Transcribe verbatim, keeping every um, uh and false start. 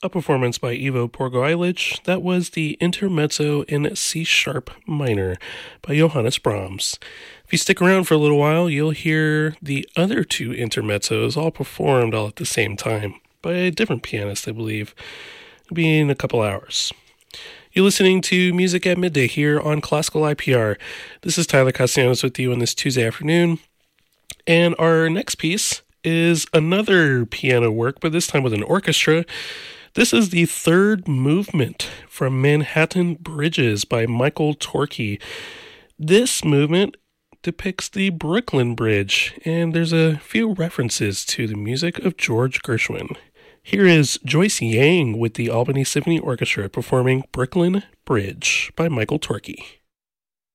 a performance by Ivo Porgoilich. That was the Intermezzo in C-sharp minor by Johannes Brahms. If you stick around for a little while, you'll hear the other two intermezzos all performed all at the same time by a different pianist, I believe. It'll be in a couple hours. You're listening to Music at Midday here on Classical I P R. This is Tyler Castellanos with you on this Tuesday afternoon. And our next piece is another piano work, but this time with an orchestra. This is the third movement from Manhattan Bridges by Michael Torke. This movement depicts the Brooklyn Bridge, and there's a few references to the music of George Gershwin. Here is Joyce Yang with the Albany Symphony Orchestra performing Brooklyn Bridge by Michael Torke.